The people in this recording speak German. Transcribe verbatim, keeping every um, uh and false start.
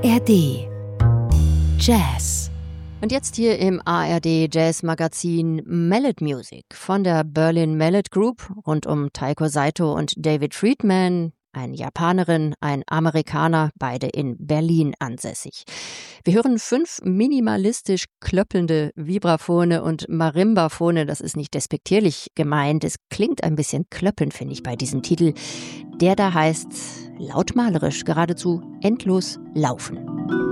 R D Jazz. Und jetzt hier im A R D Jazz Magazin Mallet Music von der Berlin Mallet Group rund um Taiko Saito und David Friedman, eine Japanerin, ein Amerikaner, beide in Berlin ansässig. Wir hören fünf minimalistisch klöppelnde Vibraphone und Marimbaphone. Das ist nicht despektierlich gemeint. Es klingt ein bisschen klöppelnd, finde ich, bei diesem Titel. Der da heißt lautmalerisch, geradezu endlos laufen.